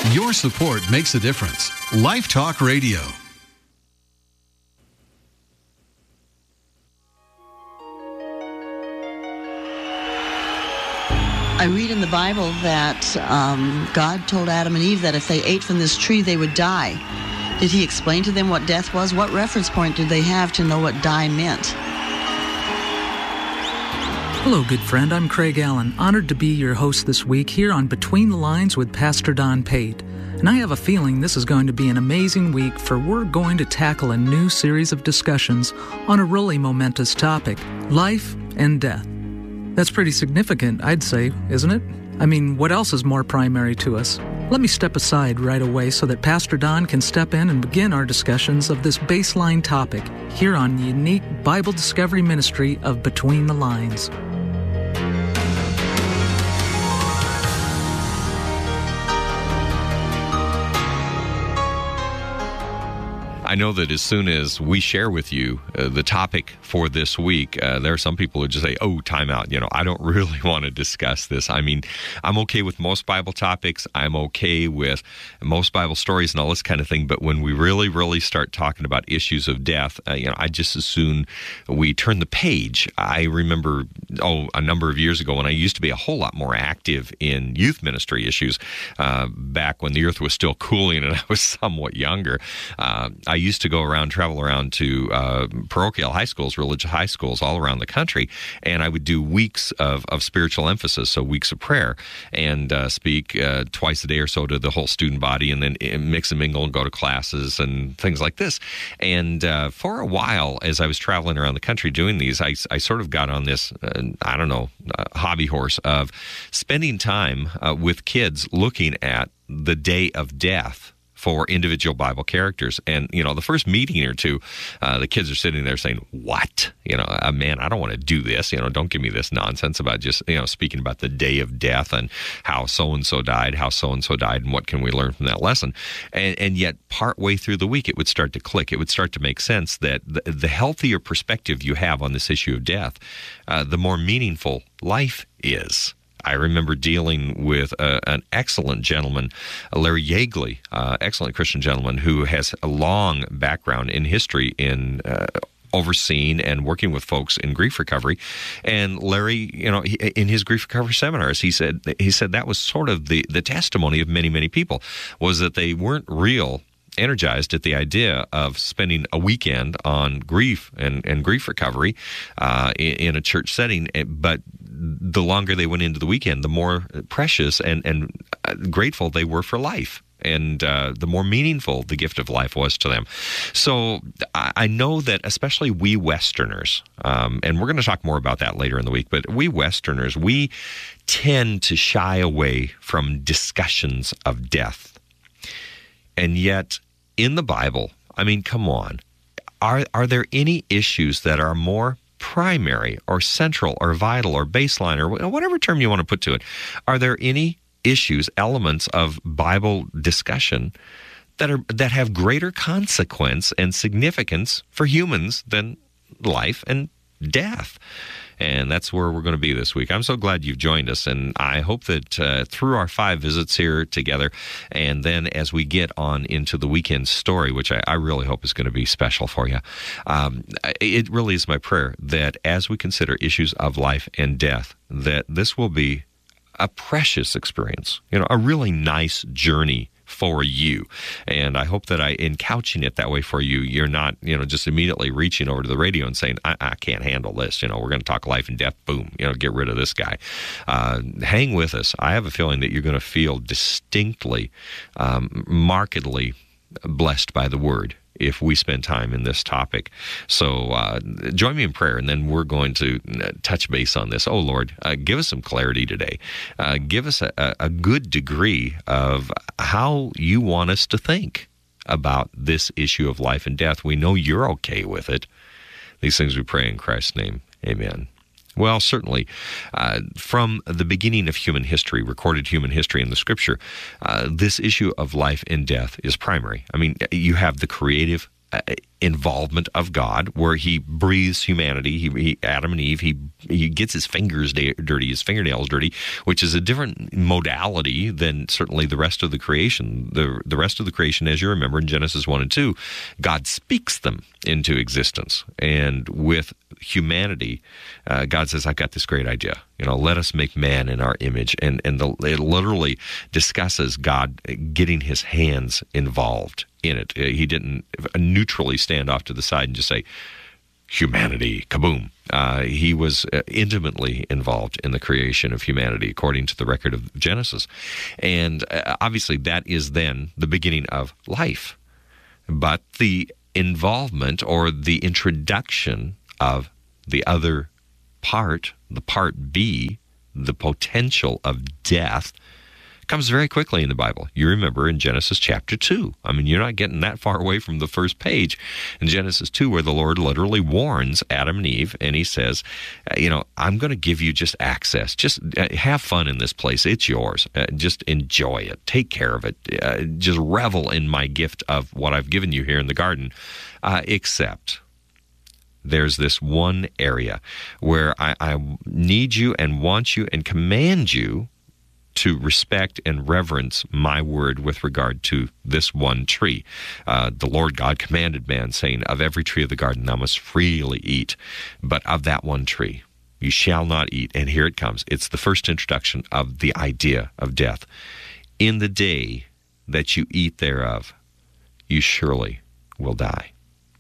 Your support makes a difference. Life Talk Radio. I read in the Bible that God told Adam and Eve that if they ate from this tree, they would die. Did he explain to them what death was? What reference point did they have to know what die meant? Hello, good friend. I'm Craig Allen, honored to be your host this week here on Between the Lines with Pastor Don Pate. And I have a feeling this is going to be an amazing week, for we're going to tackle a new series of discussions on a really momentous topic, life and death. That's pretty significant, I'd say, isn't it? I mean, what else is more primary to us? Let me step aside right away so that Pastor Don can step in and begin our discussions of this baseline topic here on the unique Bible Discovery Ministry of Between the Lines. I know that as soon as we share with you the topic for this week, there are some people who just say, oh, time out. I don't really want to discuss this. I mean, I'm okay with most Bible topics. I'm okay with most Bible stories and all this kind of thing. But when we really, really start talking about issues of death, I just as soon we turn the page. I remember, a number of years ago when I used to be a whole lot more active in youth ministry issues, back when the earth was still cooling and I was somewhat younger. I used to travel around to parochial high schools, religious high schools all around the country, and I would do weeks of spiritual emphasis, so weeks of prayer, and speak twice a day or so to the whole student body, and then mix and mingle and go to classes and things like this. And for a while, as I was traveling around the country doing these, I sort of got on this, hobby horse of spending time with kids looking at the day of death for individual Bible characters. And, the first meeting or two, the kids are sitting there saying, what? Man, I don't want to do this. Don't give me this nonsense about just, speaking about the day of death and how so-and-so died, and what can we learn from that lesson? And yet, partway through the week, it would start to click. It would start to make sense that the healthier perspective you have on this issue of death, the more meaningful life is. I remember dealing with an excellent gentleman, Larry Yeagley, excellent Christian gentleman who has a long background in history in overseeing and working with folks in grief recovery. And Larry, in his grief recovery seminars, he said that was sort of the testimony of many, many people, was that they weren't real energized at the idea of spending a weekend on grief and grief recovery in a church setting, but the longer they went into the weekend, the more precious and grateful they were for life, and the more meaningful the gift of life was to them. So I know that especially we Westerners, and we're going to talk more about that later in the week, but we Westerners, we tend to shy away from discussions of death. And yet, in the Bible, I mean, come on, are there any issues that are more primary or central or vital or baseline or whatever term you want to put to it? Are there any issues, elements of Bible discussion that have greater consequence and significance for humans than life and death? And that's where we're going to be this week. I'm so glad you've joined us, and I hope that through our 5 visits here together, and then as we get on into the weekend story, which I really hope is going to be special for you, it really is my prayer that as we consider issues of life and death, that this will be a precious experience, a really nice journey for you. And I hope that in couching it that way for you, you're not, just immediately reaching over to the radio and saying, I can't handle this. We're going to talk life and death. Boom, get rid of this guy. Hang with us. I have a feeling that you're going to feel distinctly, markedly blessed by the Word if we spend time in this topic. So join me in prayer, and then we're going to touch base on this. Oh, Lord, give us some clarity today. Give us a good degree of how you want us to think about this issue of life and death. We know you're okay with it. These things we pray in Christ's name. Amen. Well, certainly, from the beginning of human history, recorded human history in the Scripture, this issue of life and death is primary. I mean, you have the creative involvement of God, where he breathes humanity. Adam and Eve, he gets his fingers dirty, his fingernails dirty, which is a different modality than certainly the rest of the creation. The rest of the creation, as you remember in Genesis 1 and 2, God speaks them into existence. And with humanity, God says, I've got this great idea. Let us make man in our image. And it literally discusses God getting his hands involved in it. He didn't neutrally stand off to the side and just say, humanity, kaboom. He was intimately involved in the creation of humanity, according to the record of Genesis. And obviously that is then the beginning of life. But the involvement or the introduction of the other part, the part B, the potential of death, comes very quickly in the Bible. You remember in Genesis chapter 2. I mean, you're not getting that far away from the first page in Genesis 2, where the Lord literally warns Adam and Eve, and he says, I'm going to give you just access. Just have fun in this place. It's yours. Just enjoy it. Take care of it. Just revel in my gift of what I've given you here in the garden. Except there's this one area where I need you and want you and command you to respect and reverence my word with regard to this one tree. The Lord God commanded man, saying, of every tree of the garden thou must freely eat, but of that one tree you shall not eat. And here it comes. It's the first introduction of the idea of death. In the day that you eat thereof, you surely will die.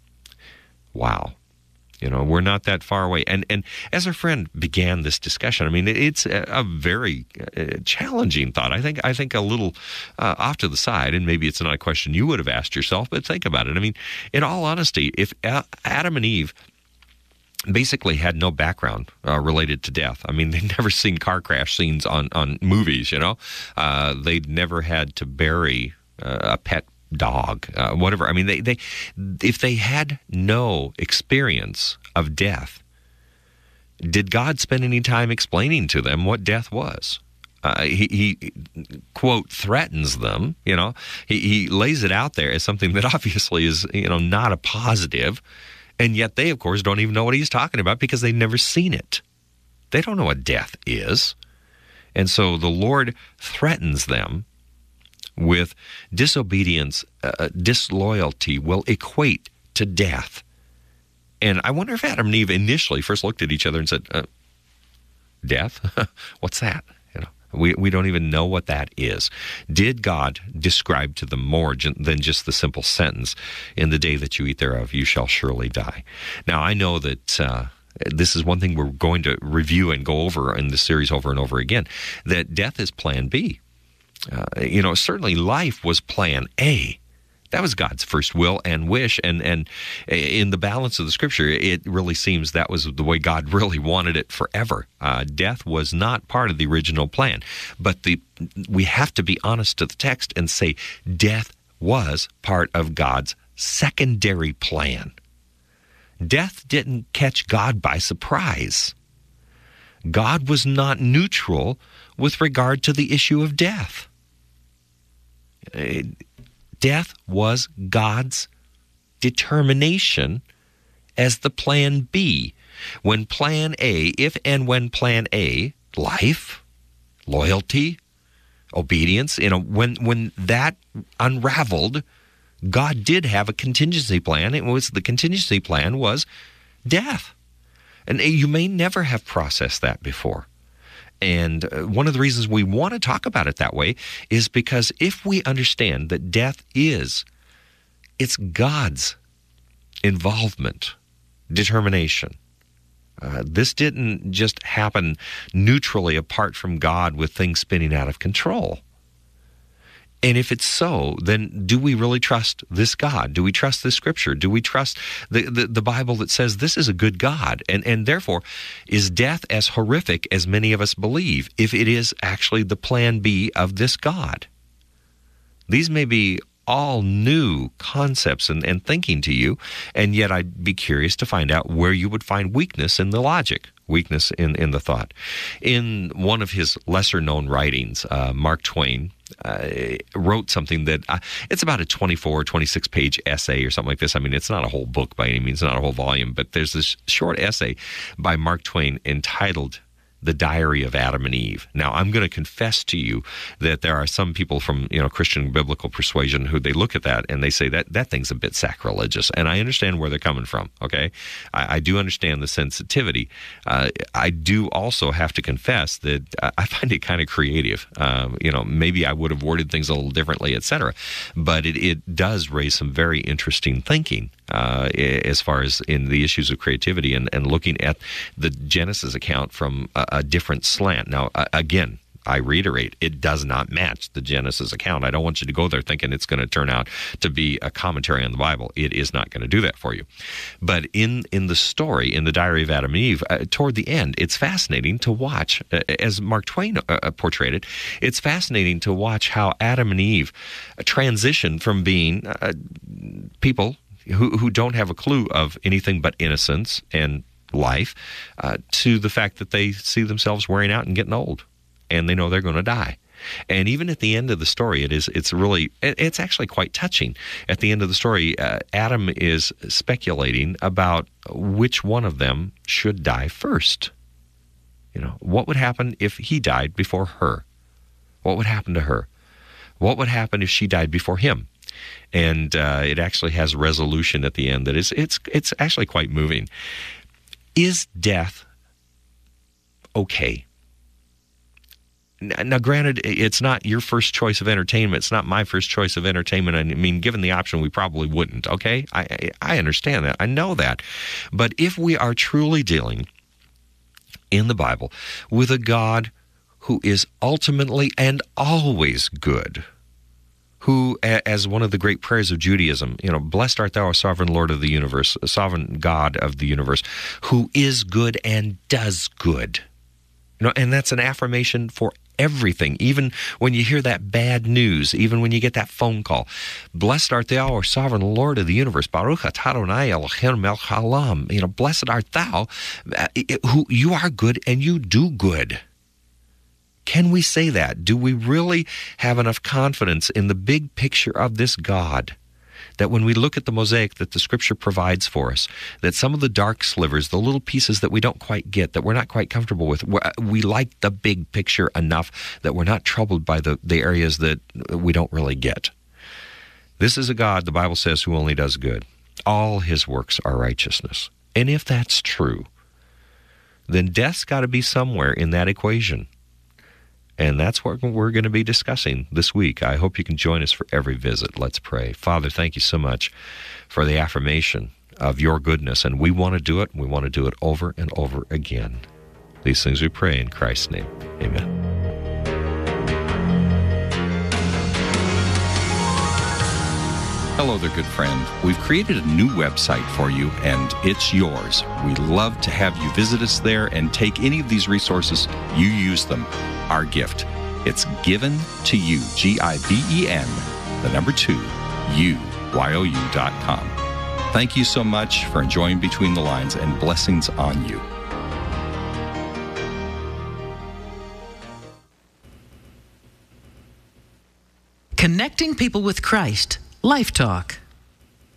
Wow. We're not that far away. And as our friend began this discussion, I mean, it's a very challenging thought. I think a little off to the side, and maybe it's not a question you would have asked yourself, but think about it. I mean, in all honesty, if Adam and Eve basically had no background related to death. I mean, they'd never seen car crash scenes on movies, They'd never had to bury a pet dog, whatever. I mean, they if they had no experience of death, did God spend any time explaining to them what death was? He quote threatens them. He lays it out there as something that obviously is not a positive, and yet they of course don't even know what he's talking about because they've never seen it. They don't know what death is, and so the Lord threatens them with disobedience. Disloyalty will equate to death. And I wonder if Adam and Eve initially first looked at each other and said, death? What's that? We don't even know what that is. Did God describe to them more than just the simple sentence, in the day that you eat thereof, you shall surely die? Now, I know that this is one thing we're going to review and go over in this series over and over again, that death is plan B. Certainly life was plan A. That was God's first will and wish, and in the balance of the Scripture, it really seems that was the way God really wanted it forever. Death was not part of the original plan, but we have to be honest to the text and say death was part of God's secondary plan. Death didn't catch God by surprise. God was not neutral with regard to the issue of death. Death was God's determination as the plan B. When plan A, if and when plan A, life, loyalty, obedience, when that unraveled, God did have a contingency plan. The contingency plan was death. And you may never have processed that before. And one of the reasons we want to talk about it that way is because if we understand that death it's God's involvement, determination. This didn't just happen neutrally apart from God with things spinning out of control. And if it's so, then do we really trust this God? Do we trust this Scripture? Do we trust the Bible that says this is a good God? And therefore, is death as horrific as many of us believe if it is actually the plan B of this God? These may be all new concepts and thinking to you, and yet I'd be curious to find out where you would find weakness in the logic, weakness in the thought. In one of his lesser-known writings, Mark Twain wrote something that it's about a 24, 26-page essay or something like this. I mean, it's not a whole book by any means, not a whole volume, but there's this short essay by Mark Twain entitled The Diary of Adam and Eve. Now, I'm going to confess to you that there are some people from, Christian biblical persuasion who they look at that and they say that thing's a bit sacrilegious. And I understand where they're coming from, okay? I do understand the sensitivity. I do also have to confess that I find it kind of creative. Maybe I would have worded things a little differently, etc. But it does raise some very interesting thinking as far as in the issues of creativity and looking at the Genesis account from a different slant. Now, again, I reiterate, it does not match the Genesis account. I don't want you to go there thinking it's going to turn out to be a commentary on the Bible. It is not going to do that for you. But in the story, in the Diary of Adam and Eve, toward the end, it's fascinating to watch, as Mark Twain portrayed it, it's fascinating to watch how Adam and Eve transition from being people who don't have a clue of anything but innocence and life, to the fact that they see themselves wearing out and getting old, and they know they're going to die. And even at the end of the story, it's actually quite touching. At the end of the story, Adam is speculating about which one of them should die first. What would happen if he died before her? What would happen to her? What would happen if she died before him? And it actually has resolution at the end that it's actually quite moving. Is death okay? Now, granted, it's not your first choice of entertainment. It's not my first choice of entertainment. I mean, given the option, we probably wouldn't, okay? I understand that. I know that. But if we are truly dealing in the Bible with a God who is ultimately and always good, who, as one of the great prayers of Judaism, blessed art thou, O sovereign Lord of the universe, sovereign God of the universe, who is good and does good. And that's an affirmation for everything, even when you hear that bad news, even when you get that phone call. Blessed art thou, O sovereign Lord of the universe, Baruch atah Adonai Eloheinu melech haolam. Blessed art thou, who you are good and you do good. Can we say that? Do we really have enough confidence in the big picture of this God that when we look at the mosaic that the Scripture provides for us, that some of the dark slivers, the little pieces that we don't quite get, that we're not quite comfortable with, we like the big picture enough that we're not troubled by the areas that we don't really get? This is a God, the Bible says, who only does good. All his works are righteousness. And if that's true, then death's got to be somewhere in that equation. And that's what we're going to be discussing this week. I hope you can join us for every visit. Let's pray. Father, thank you so much for the affirmation of your goodness. And we want to do it. We want to do it over and over again. These things we pray in Christ's name. Amen. Hello there, good friend. We've created a new website for you, and it's yours. We love to have you visit us there and take any of these resources. You use them. Our gift. It's given to you, GIVEN, 2, UYOU.com. Thank you so much for enjoying Between the Lines, and blessings on you. Connecting people with Christ. Life Talk.